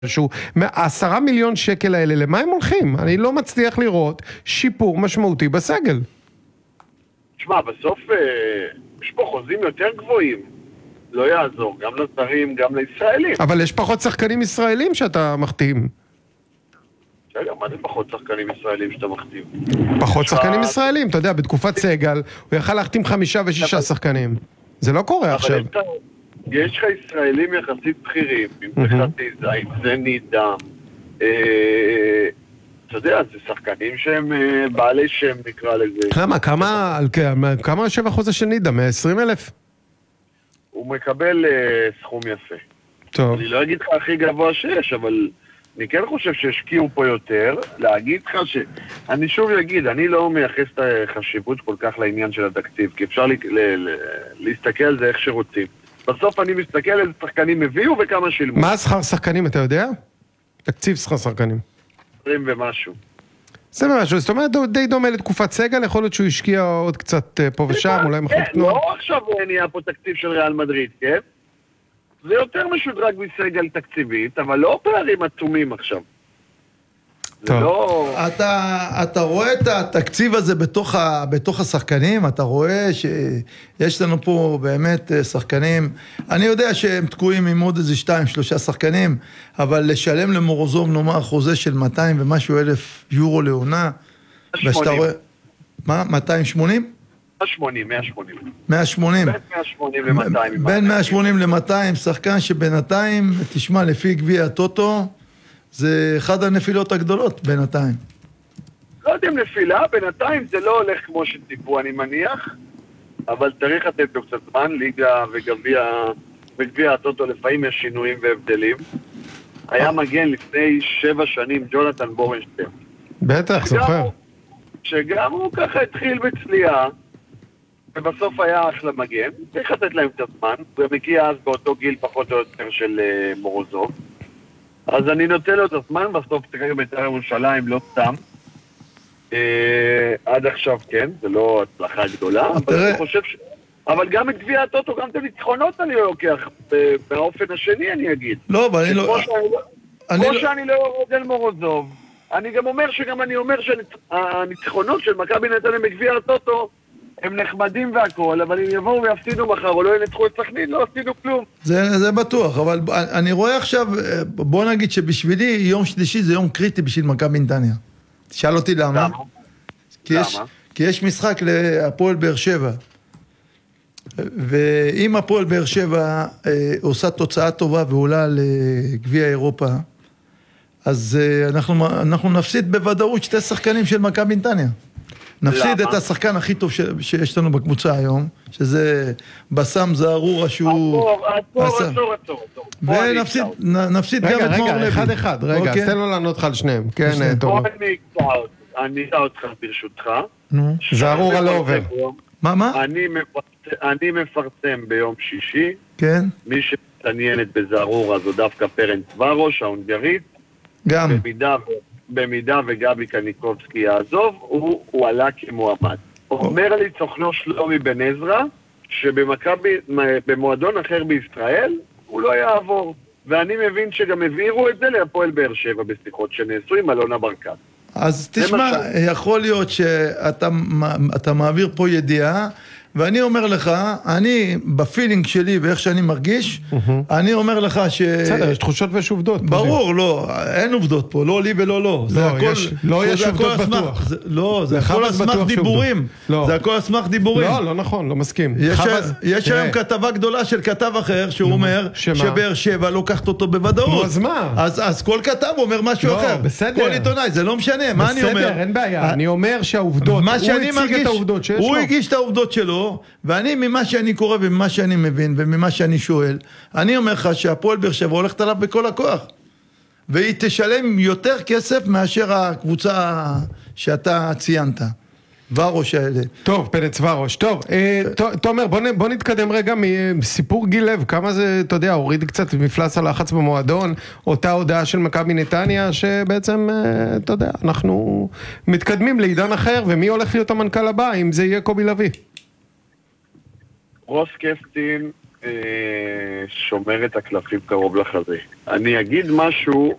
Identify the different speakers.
Speaker 1: שהוא 10 מיליון שקל האלה, למה הם הולכים? אני לא מצליח לראות שיפור משמעותי בסגל.
Speaker 2: תשמע, בסוף יש פה חוזים יותר גבוהים. לא יעזור, גם לזרים, גם לישראלים.
Speaker 1: אבל יש פחות שחקנים ישראלים שאתה מחתים.
Speaker 2: בסדר, מה זה פחות שחקנים ישראלים שאתה מחתים?
Speaker 1: פחות שחקנים ישראלים, אתה יודע, בתקופת סגל, הוא יכל להחתים 5 ו6 שחקנים. זה לא קורה עכשיו.
Speaker 2: יש לך ישראלים יחסית בכירים, אם זה חטיזה, אם זה נידם. אתה יודע, זה שחקנים שהם בעלי שם, נקרא לזה.
Speaker 1: למה? כמה שבח של נידם? 120,000?
Speaker 2: הוא מקבל סכום יפה.
Speaker 1: טוב.
Speaker 2: אני לא אגיד לך הכי גבוה שיש, אבל אני כן חושב שהשקיעו פה יותר. להגיד לך אני שוב אגיד, אני לא מייחס את החשיבות כל כך לעניין של התקציב, כי אפשר להסתכל על זה איך שרוצים. בסוף אני מסתכל איזה שחקנים הביאו וכמה שילמו.
Speaker 1: מה שכר שחקנים, אתה יודע? תקציב שכר שחקנים.
Speaker 2: 20 ומשהו.
Speaker 1: זה משהו, זאת אומרת, די דומה לתקופת סגל, יכול להיות שהוא השקיע עוד קצת פה ושם, אולי מחליט תנועה.
Speaker 2: לא עכשיו נהיה פה תקציב של ריאל מדריד, כן? זה יותר משודרג מסגל תקציבית, אבל לא פערים עצומים עכשיו.
Speaker 1: טוב.
Speaker 3: אתה רואה את התקציב הזה בתוך השחקנים, אתה רואה שיש לנו פה באמת שחקנים, אני יודע שהם תקועים עם עוד איזה 2-3 שחקנים, אבל לשלם למורוזוב נאמר חוזה של 200 ומשהו אלף יורו לעונה,
Speaker 2: 180.
Speaker 3: מה? 280?
Speaker 2: 180.
Speaker 3: 180.
Speaker 2: בין 180 ל-200.
Speaker 3: בין 180 ל-200, שחקן שבינתיים, תשמע, לפי גביע הטוטו, זה אחד הנפילות הגדולות בינתיים.
Speaker 2: לא יודעים נפילה, בינתיים זה לא הולך כמו שציפו, אני מניח, אבל צריך לתת לו קצת זמן, ליגה וגביע הטוטו לפעמים יש שינויים והבדלים. היה מגן לפני 7 שנים, ג'ונתן בורנשטיין.
Speaker 1: בטח, זוכר.
Speaker 2: שגם הוא ככה התחיל בצליעה, ובסוף היה אחלה מגן, צריך לתת להם קצת זמן, הוא מגיע אז באותו גיל פחות או יותר של מורוזוב. אז אני נותן לו את הזמן, בסוף תקריא בית"ר ירושלים, לא סתם. עד עכשיו כן, זה לא הצלחה גדולה, אבל אני חושב אבל גם את גביע הטוטו, גם את הניצחונות אני לא לוקח, באופן השני אני אגיד.
Speaker 3: לא, אבל אני לא...
Speaker 2: כמו שאני לא יורד אל מורוזוב, אני גם אומר שהניצחונות של מכבי נתניה בגביע הטוטו, הם נחמדים והכל, אבל אם יבואו ויפסידו מחר או לא ינצחו את סכנין, לא עשינו כלום.
Speaker 3: זה בטוח, אבל אני רואה עכשיו, בוא נגיד שבשבילי יום שלישי זה יום קריטי בשביל מכבי נתניה. תשאל אותי למה? כי יש משחק להפועל באר שבע, ואם הפועל באר שבע עושה תוצאה טובה ועולה לגביע אירופה, אז אנחנו נפסיד בוודאות 2 שחקנים של מכבי נתניה. נפסיד את השחקן הכי טוב שיש לנו בקבוצה היום, שזה בסם זערורה שהוא...
Speaker 2: עצור.
Speaker 3: ונפסיד גם את מאור לוי.
Speaker 1: אחד, רגע, אז תן לו לענות לך על שניהם. כן, טוב.
Speaker 2: אני אקטע אותך ברשותך.
Speaker 1: זערורה לא עובר.
Speaker 3: מה?
Speaker 2: אני מפרסם ביום שישי.
Speaker 3: כן.
Speaker 2: מי שמתעניינת בזערורה זו דווקא פרנץ ורוש, ההונגרית.
Speaker 3: גם.
Speaker 2: במידה וגבי קניקובסקי יעזוב, הוא עלה כמועמד. אומר לי סוכנו שלומי בן עזרא, שבמועדון אחר בישראל, הוא לא יעבור. ואני מבין שגם הבהירו את זה להפועל באר שבע בשיחות שנעשו עם אלונה ברקת.
Speaker 3: אז תשמע, יכול להיות שאתה מעביר פה ידיעה, ואני אומר לך, אני בפילינג שלי ואיך שאני מרגיש, אני אומר לך
Speaker 1: בסדר, יש תחושות ויש עובדות.
Speaker 3: ברור, לא, אין עובדות פה, לא לי ולא לא.
Speaker 1: לא, יש עובדות בטוח.
Speaker 3: לא, זה הכל אסמך דיבורים. זה הכל אסמך דיבורים.
Speaker 1: לא נכון, לא מסכים.
Speaker 3: יש היום כתבה גדולה של כתב אחר, שהוא אומר שבאר שבע לוקחת אותו בוודאות.
Speaker 1: אז מה?
Speaker 3: אז כל כתב אומר משהו אחר. כל עיתונאי, זה לא משנה, מה אני אומר?
Speaker 1: בסדר, אין בעיה. אני אומר שהעובדות, הוא הציג את העובדות שיש לו.
Speaker 3: הוא הגיש את העובדות שלו, ואני ממה שאני קורא וממה שאני מבין וממה שאני שואל, אני אומר לך שהפועל באר שבע הולכת עליו בכל הכוח, והיא תשלם יותר כסף מאשר הקבוצה שאתה ציינת, ורוש האלה.
Speaker 1: טוב, פרץ ורוש. טוב, תומר, בוא נתקדם רגע מסיפור גיל לב, כמה זה, אתה יודע, הוריד קצת מפלס הלחץ במועדון, אותה הודעה של מכבי נתניה, שבעצם, אתה יודע, אנחנו מתקדמים לעידן אחר, ומי הולך להיות המנכ"ל הבא, אם זה יהיה קובי לוי?
Speaker 2: רוס קפטין שומר את הקלפים קרוב לחזה. אני אגיד משהו